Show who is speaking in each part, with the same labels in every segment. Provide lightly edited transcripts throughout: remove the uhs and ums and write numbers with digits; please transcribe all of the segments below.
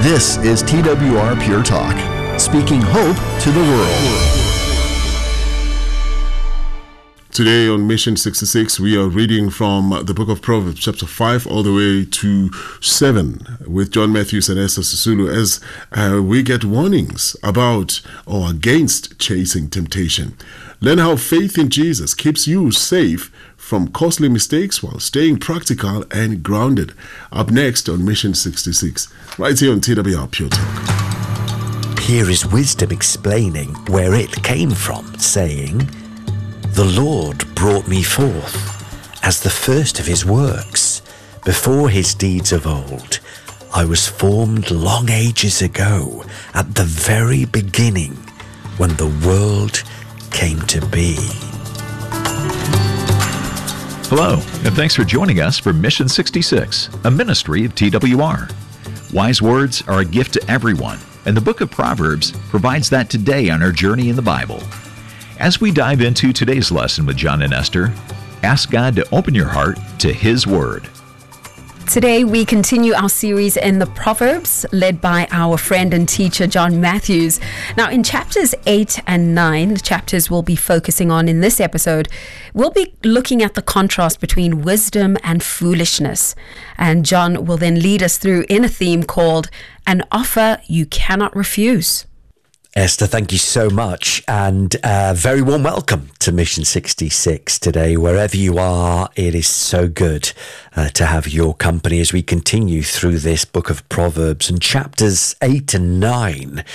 Speaker 1: This is TWR Pure Talk, speaking hope to the world.
Speaker 2: Today on Mission 66, we are reading from the book of Proverbs, chapter 5, all the way to 7, with John Matthews and Esther Sisulu, as we get warnings about or against chasing temptation. Learn how faith in Jesus keeps you safe from costly mistakes while staying practical and grounded. Up next on Mission 66, right here on TWR Pure Talk.
Speaker 3: Here is wisdom explaining where it came from, saying, "The Lord brought me forth as the first of his works, before his deeds of old. I was formed long ages ago, at the very beginning, when the world came to be."
Speaker 4: Hello, and thanks for joining us for Mission 66, a ministry of TWR. Wise words are a gift to everyone, and the book of Proverbs provides that today on our journey in the Bible. As we dive into today's lesson with John and Esther, ask God to open your heart to His Word.
Speaker 5: Today we continue our series in the Proverbs, led by our friend and teacher John Matthews. Now in chapters 8 and 9, the chapters we'll be focusing on in this episode, we'll be looking at the contrast between wisdom and foolishness. And John will then lead us through in a theme called An Offer You Cannot Refuse.
Speaker 3: Esther, thank you so much, and very warm welcome to Mission 66 today. Wherever you are, it is so good to have your company as we continue through this book of Proverbs. And chapters 8 and 9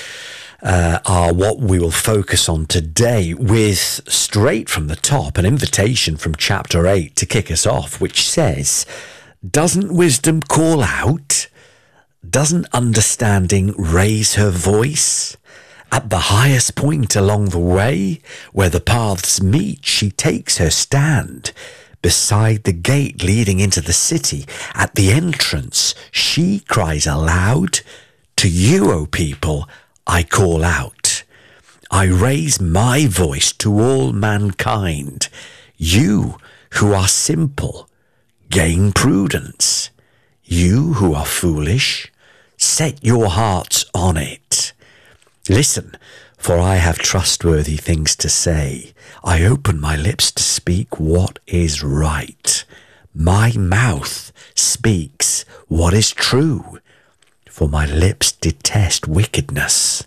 Speaker 3: are what we will focus on today, with straight from the top an invitation from chapter 8 to kick us off, which says, "Doesn't wisdom call out? Doesn't understanding raise her voice? At the highest point along the way, where the paths meet, she takes her stand. Beside the gate leading into the city, at the entrance, she cries aloud, 'To you, O people, I call out. I raise my voice to all mankind. You who are simple, gain prudence. You who are foolish, set your hearts on it. Listen, for I have trustworthy things to say. I open my lips to speak what is right. My mouth speaks what is true, for my lips detest wickedness.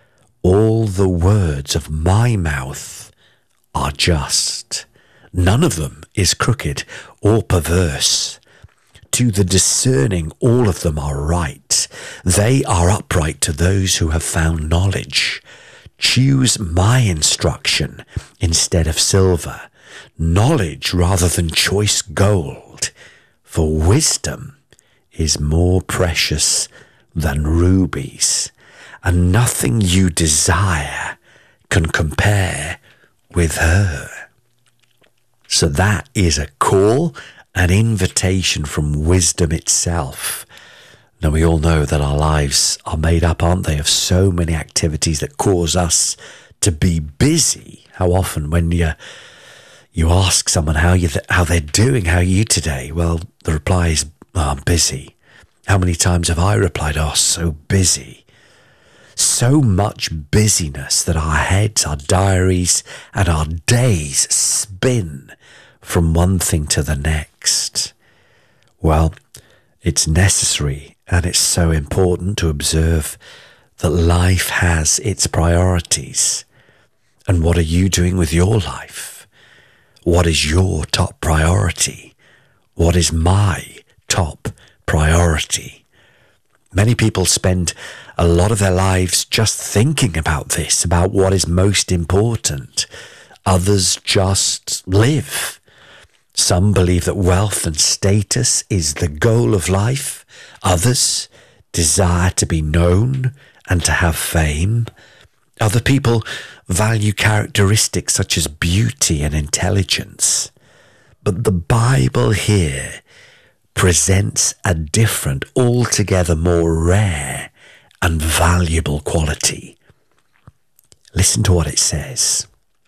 Speaker 3: All the words of my mouth are just. None of them is crooked or perverse. To the discerning, all of them are right. They are upright to those who have found knowledge. Choose my instruction instead of silver, knowledge rather than choice gold. For wisdom is more precious than rubies, and nothing you desire can compare with her." So that is a call, an invitation from wisdom itself. Now, we all know that our lives are made up, aren't they, of so many activities that cause us to be busy. How often when you ask someone how they're doing, how are you today? Well, the reply is, "Oh, I'm busy." How many times have I replied, "Oh, so busy"? So much busyness that our heads, our diaries, and our days spin from one thing to the next. Well, it's necessary and it's so important to observe that life has its priorities. And what are you doing with your life? What is your top priority? What is my top priority? Many people spend a lot of their lives just thinking about this, about what is most important. Others just live. Some believe that wealth and status is the goal of life. Others desire to be known and to have fame. Other people value characteristics such as beauty and intelligence. But the Bible here presents a different, altogether more rare and valuable quality. Listen to what it says.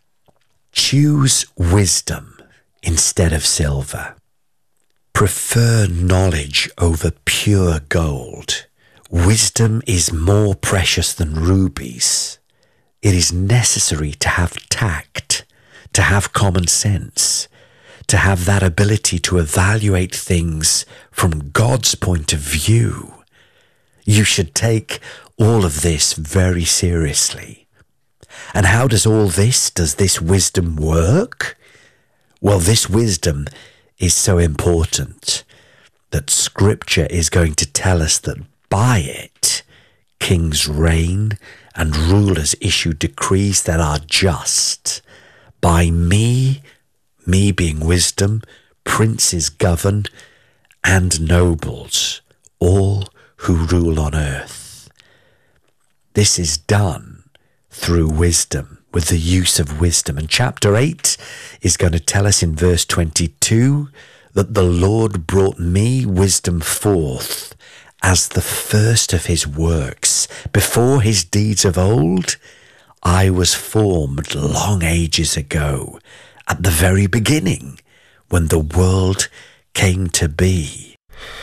Speaker 3: Choose wisdom instead of silver. Prefer knowledge over pure gold. Wisdom is more precious than rubies. It is necessary to have tact, to have common sense, to have that ability to evaluate things from God's point of view. You should take all of this very seriously. And how does this wisdom work? Well, this wisdom is so important that Scripture is going to tell us that by it, kings reign and rulers issue decrees that are just. By me being wisdom, princes govern, and nobles, all who rule on earth. This is done through wisdom, with the use of wisdom. And chapter 8 is going to tell us in verse 22 that the Lord brought me wisdom forth as the first of his works. Before his deeds of old, I was formed long ages ago, at the very beginning, when the world came to be.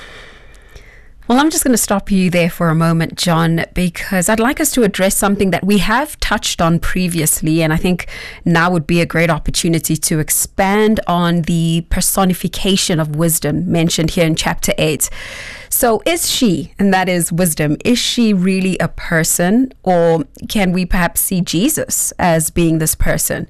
Speaker 5: Well, I'm just going to stop you there for a moment, John, because I'd like us to address something that we have touched on previously, and I think now would be a great opportunity to expand on the personification of wisdom mentioned here in chapter 8. So is she, and that is wisdom, is she really a person, or can we perhaps see Jesus as being this person?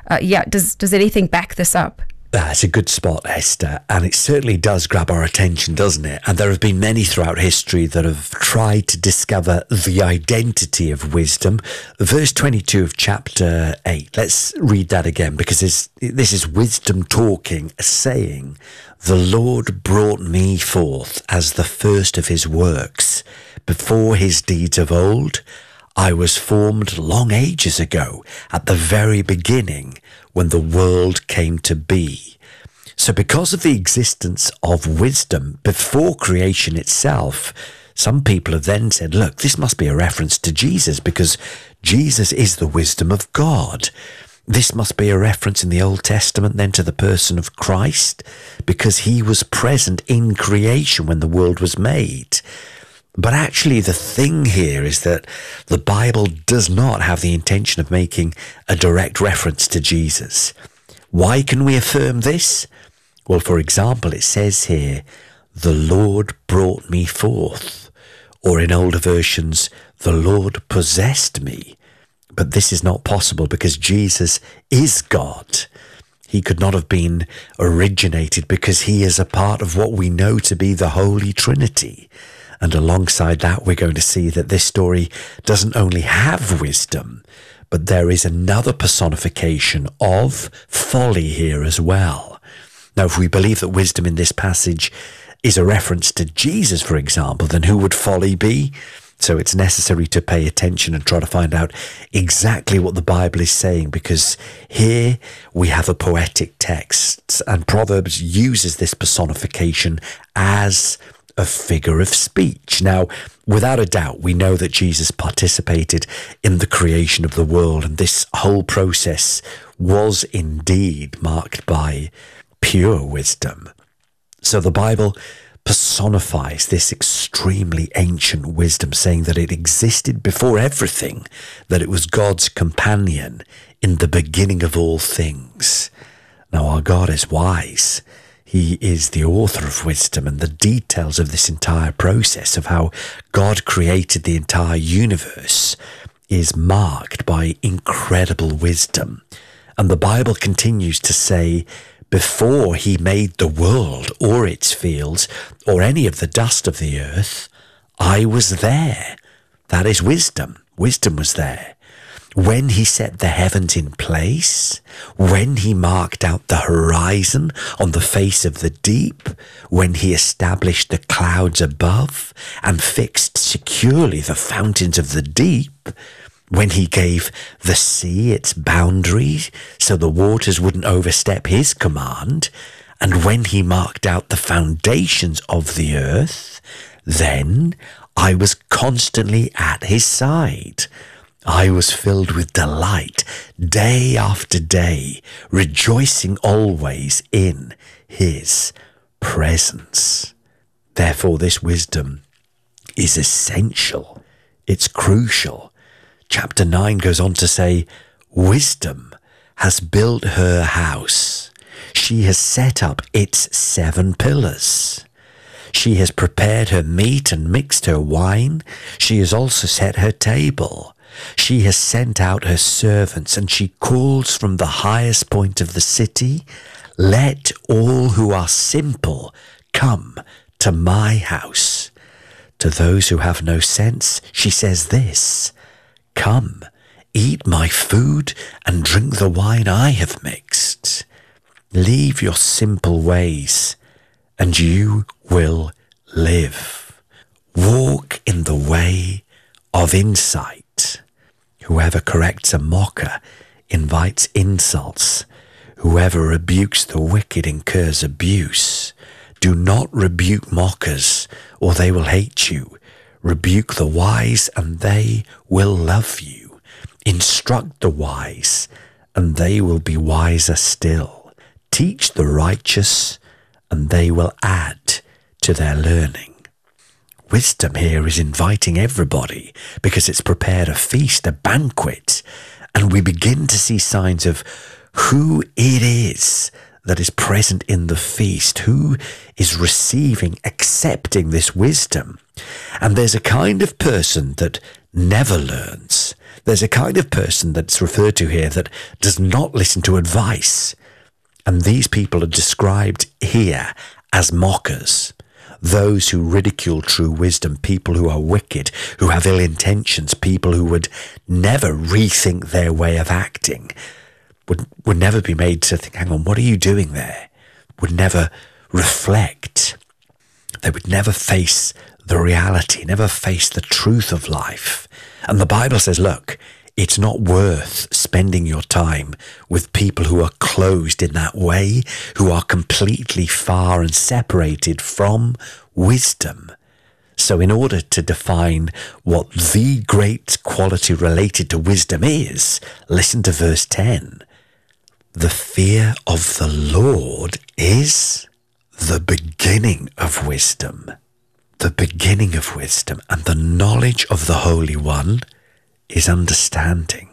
Speaker 5: Does anything back this up?
Speaker 3: That's a good spot, Esther, and it certainly does grab our attention, doesn't it? And there have been many throughout history that have tried to discover the identity of wisdom. Verse 22 of chapter 8, let's read that again, because this is wisdom talking, saying, "The Lord brought me forth as the first of his works. Before his deeds of old, I was formed long ages ago, at the very beginning, when the world came to be." So because of the existence of wisdom before creation itself, some people have then said, look, this must be a reference to Jesus, because Jesus is the wisdom of God. This must be a reference in the Old Testament then to the person of Christ, because he was present in creation when the world was made. But actually the thing here is that the Bible does not have the intention of making a direct reference to Jesus. Why can we affirm this? Well, for example, it says here, "The Lord brought me forth," or in older versions, "The Lord possessed me." But this is not possible because Jesus is God. He could not have been originated because he is a part of what we know to be the Holy Trinity. And alongside that, we're going to see that this story doesn't only have wisdom, but there is another personification of folly here as well. Now, if we believe that wisdom in this passage is a reference to Jesus, for example, then who would folly be? So it's necessary to pay attention and try to find out exactly what the Bible is saying, because here we have a poetic text, and Proverbs uses this personification as a figure of speech. Now, without a doubt, we know that Jesus participated in the creation of the world, and this whole process was indeed marked by pure wisdom. So the Bible personifies this extremely ancient wisdom, saying that it existed before everything, that it was God's companion in the beginning of all things. Now, our God is wise. He is the author of wisdom, and the details of this entire process of how God created the entire universe is marked by incredible wisdom. And the Bible continues to say, before he made the world or its fields or any of the dust of the earth, I was there. That is wisdom. Wisdom was there. When he set the heavens in place, when he marked out the horizon on the face of the deep, when he established the clouds above and fixed securely the fountains of the deep, when he gave the sea its boundaries so the waters wouldn't overstep his command, and when he marked out the foundations of the earth, then I was constantly at his side. I was filled with delight day after day, rejoicing always in his presence. Therefore, this wisdom is essential. It's crucial. Chapter 9 goes on to say, wisdom has built her house. She has set up its 7 pillars. She has prepared her meat and mixed her wine. She has also set her table. She has sent out her servants, and she calls from the highest point of the city, let all who are simple come to my house. To those who have no sense, she says this, come, eat my food and drink the wine I have mixed. Leave your simple ways, and you will live. Walk in the way of insight. Whoever corrects a mocker invites insults. Whoever rebukes the wicked incurs abuse. Do not rebuke mockers, or they will hate you. Rebuke the wise, and they will love you. Instruct the wise, and they will be wiser still. Teach the righteous, and they will add to their learning. Wisdom here is inviting everybody because it's prepared a feast, a banquet, and we begin to see signs of who it is that is present in the feast, who is receiving, accepting this wisdom. And there's a kind of person that never learns. There's a kind of person that's referred to here that does not listen to advice. And these people are described here as mockers, those who ridicule true wisdom, people who are wicked, who have ill intentions, people who would never rethink their way of acting, would never be made to think, hang on, what are you doing there? Would never reflect. They would never face the reality, never face the truth of life. And the Bible says, look, it's not worth spending your time with people who are closed in that way, who are completely far and separated from wisdom. So in order to define what the great quality related to wisdom is, listen to verse 10. The fear of the Lord is the beginning of wisdom. The beginning of wisdom, and the knowledge of the Holy One is understanding.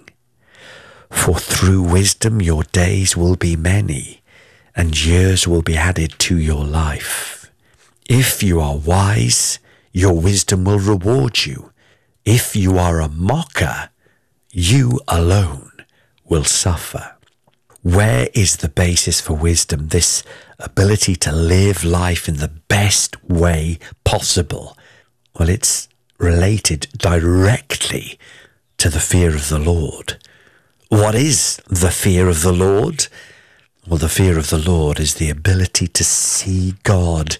Speaker 3: For through wisdom your days will be many, and years will be added to your life. If you are wise, your wisdom will reward you. If you are a mocker, you alone will suffer. Where is the basis for wisdom? This ability to live life in the best way possible. Well, it's related directly to the fear of the Lord. What is the fear of the Lord? Well, the fear of the Lord is the ability to see God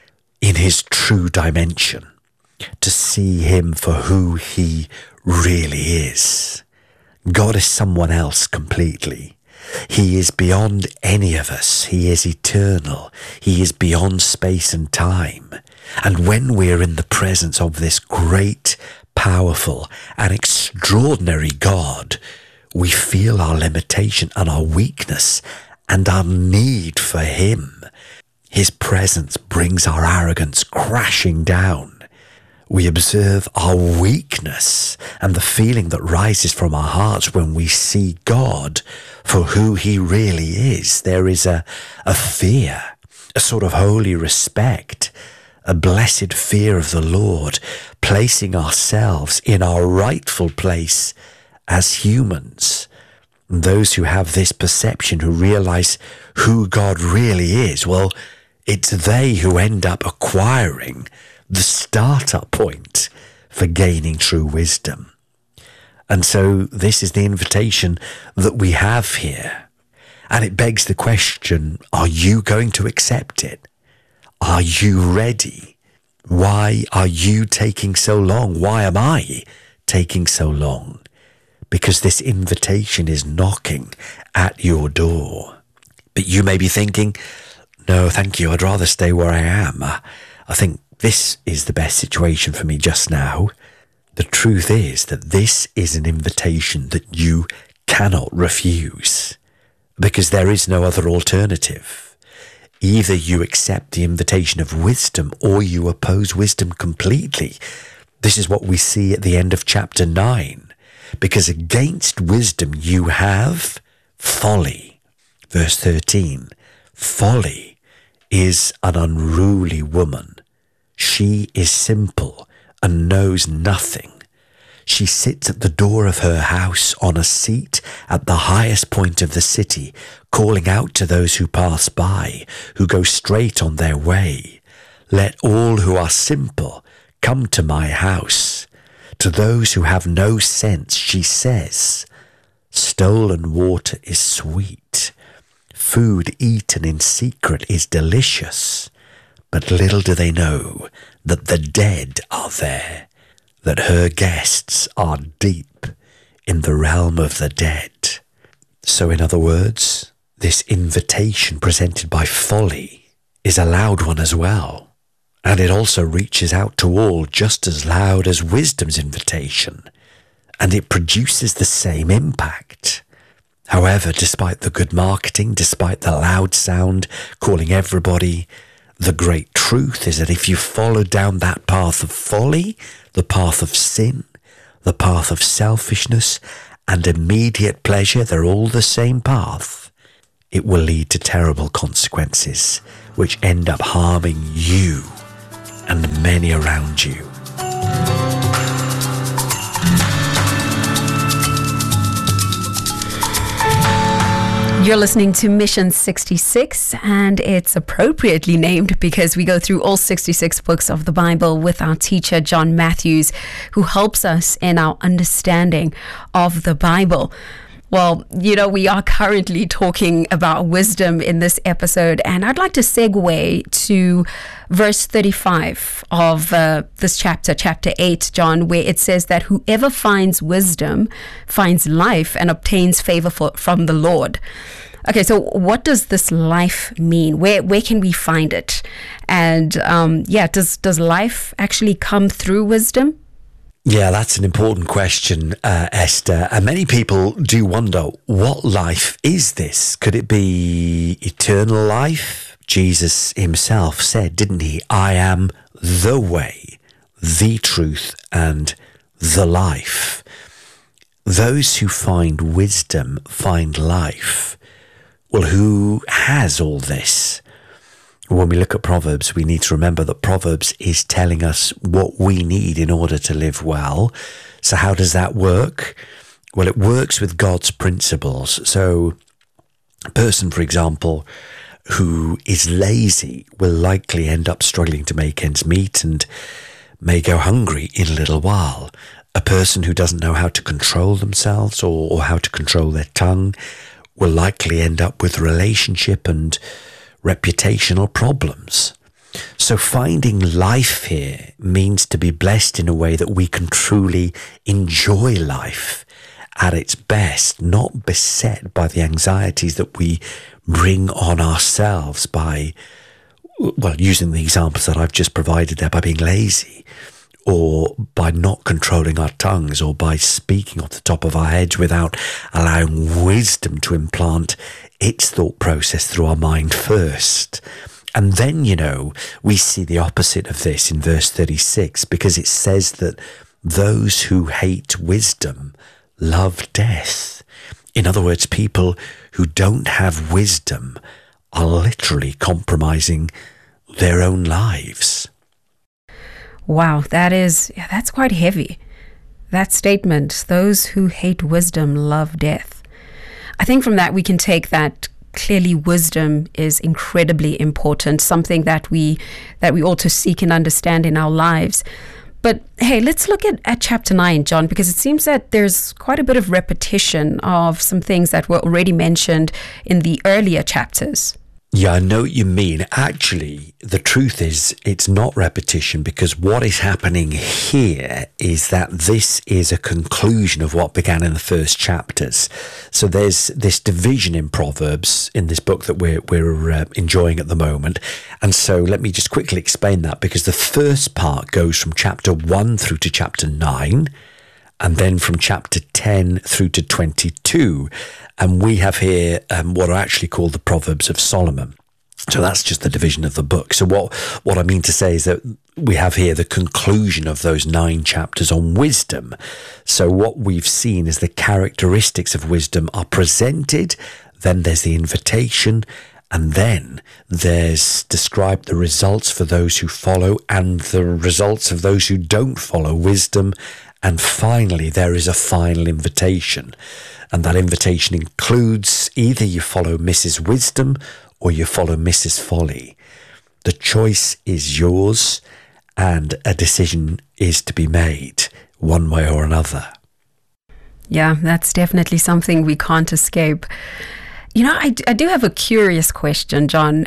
Speaker 3: in his true dimension, to see him for who he really is. God is someone else completely. He is beyond any of us. He is eternal. He is beyond space and time. And when we're in the presence of this great, powerful, and extraordinary God, we feel our limitation and our weakness and our need for him. His presence brings our arrogance crashing down. We observe our weakness and the feeling that rises from our hearts when we see God for who he really is. There is a fear, a sort of holy respect, a blessed fear of the Lord, placing ourselves in our rightful place as humans. And those who have this perception, who realize who God really is, well, it's they who end up acquiring the startup point for gaining true wisdom. And so this is the invitation that we have here. And it begs the question, are you going to accept it? Are you ready? Why are you taking so long? Why am I taking so long? Because this invitation is knocking at your door. But you may be thinking, no, thank you, I'd rather stay where I am. I think this is the best situation for me just now. The truth is that this is an invitation that you cannot refuse, because there is no other alternative. Either you accept the invitation of wisdom or you oppose wisdom completely. This is what we see at the end of chapter 9. Because against wisdom you have folly. Verse 13. Folly is an unruly woman. She is simple and knows nothing. She sits at the door of her house on a seat at the highest point of the city, calling out to those who pass by, who go straight on their way. Let all who are simple come to my house. To those who have no sense, she says, stolen water is sweet. Food eaten in secret is delicious. But little do they know that the dead are there, that her guests are deep in the realm of the dead. So in other words, this invitation presented by folly is a loud one as well. And it also reaches out to all just as loud as wisdom's invitation. And it produces the same impact. However, despite the good marketing, despite the loud sound calling everybody, the great truth is that if you follow down that path of folly, the path of sin, the path of selfishness and immediate pleasure, they're all the same path. It will lead to terrible consequences, which end up harming you and many around you.
Speaker 5: You're listening to Mission 66, and it's appropriately named because we go through all 66 books of the Bible with our teacher, John Matthews, who helps us in our understanding of the Bible. Well, we are currently talking about wisdom in this episode, and I'd like to segue to verse 35 of this chapter 8, John, where it says that whoever finds wisdom finds life and obtains favor from the Lord. Okay, so what does this life mean? Where can we find it? And does life actually come through wisdom?
Speaker 3: Yeah, that's an important question, Esther. And many people do wonder, what life is this? Could it be eternal life? Jesus himself said, didn't he? I am the way, the truth, and the life. Those who find wisdom find life. Well, who has all this? When we look at Proverbs, we need to remember that Proverbs is telling us what we need in order to live well. So how does that work? Well, it works with God's principles. So a person, for example, who is lazy will likely end up struggling to make ends meet and may go hungry in a little while. A person who doesn't know how to control themselves or how to control their tongue will likely end up with relationship and reputational problems. So finding life here means to be blessed in a way that we can truly enjoy life at its best, not beset by the anxieties that we bring on ourselves by, using the examples that I've just provided there, by being lazy, or by not controlling our tongues, or by speaking off the top of our heads without allowing wisdom to implant its thought process through our mind first. And then, we see the opposite of this in verse 36, because it says that those who hate wisdom love death. In other words, people who don't have wisdom are literally compromising their own lives.
Speaker 5: Wow, that's quite heavy. That statement, those who hate wisdom love death. I think from that we can take that clearly wisdom is incredibly important, something that we ought to seek and understand in our lives. But hey, let's look at chapter 9, John, because it seems that there's quite a bit of repetition of some things that were already mentioned in the earlier chapters.
Speaker 3: Yeah, I know what you mean. Actually, the truth is it's not repetition, because what is happening here is that this is a conclusion of what began in the first chapters. So there's this division in Proverbs in this book that we're enjoying at the moment. And so let me just quickly explain that, because the first part goes from chapter 1 through to chapter 9. And then from chapter 10 through to 22. And we have here what are actually called the Proverbs of Solomon. So that's just the division of the book. So what I mean to say is that We have here the conclusion of those 9 chapters on wisdom. So what we've seen is the characteristics of wisdom are presented, then there's the invitation, and then there's described the results for those who follow and the results of those who don't follow wisdom. And finally, there is a final invitation. And that invitation includes either you follow Mrs. Wisdom or you follow Mrs. Folly. The choice is yours, and a decision is to be made one way or another.
Speaker 5: Yeah, that's definitely something we can't escape. You know, I do have a curious question, John.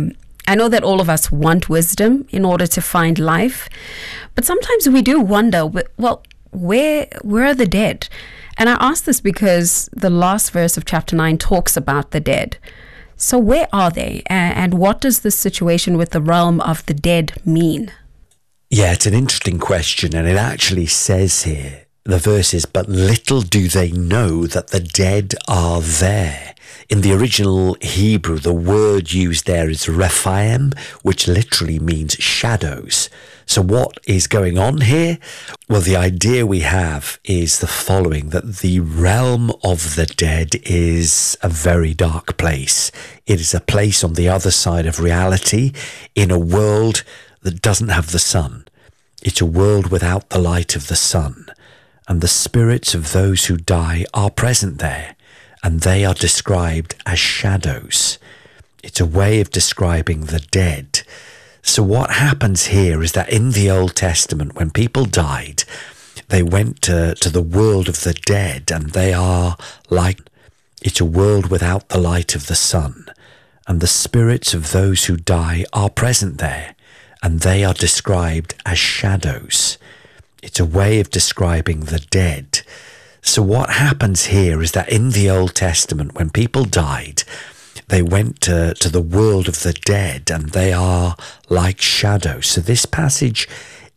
Speaker 5: I know that all of us want wisdom in order to find life, but sometimes we do wonder, well, where are the dead? And I ask this because the last verse of chapter 9 talks about the dead. So where are they? And what does this situation with the realm of the dead mean?
Speaker 3: Yeah, it's an interesting question, and it actually says here, the verse is, but little do they know that the dead are there. In the original Hebrew, the word used there is Rephaim, which literally means shadows. So what is going on here? Well, the idea we have is the following, that the realm of the dead is a very dark place. It is a place on the other side of reality, in a world that doesn't have the sun. It's a world without the light of the sun. And the spirits of those who die are present there, and they are described as shadows. It's a way of describing the dead. So what happens here is that in the Old Testament, when people died, they went to the world of the dead, and they are like, it's a world without the light of the sun. And the spirits of those who die are present there, and they are described as shadows. It's a way of describing the dead. So what happens here is that in the Old Testament, when people died, they went to the world of the dead, and they are like shadows. So this passage